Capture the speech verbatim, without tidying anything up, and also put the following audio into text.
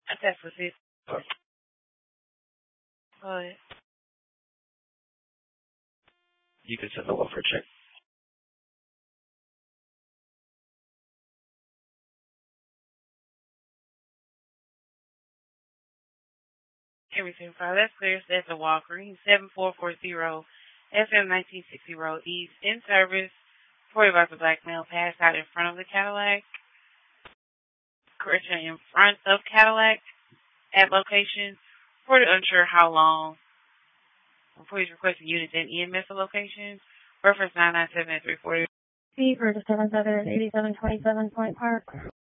I test with it. Go ahead. You can send the welfare check. Everything file. That's clear. That's a Walgreens. seven four four zero F M nineteen sixty Road East. In service. Reported about the black male passed out in front of the Cadillac. Correction, in front of Cadillac at location. Reported unsure how long. Reported requesting units in E M S location. Reference nine nine seven three four. C for the seven seven eighty-seven twenty-seven Point Park.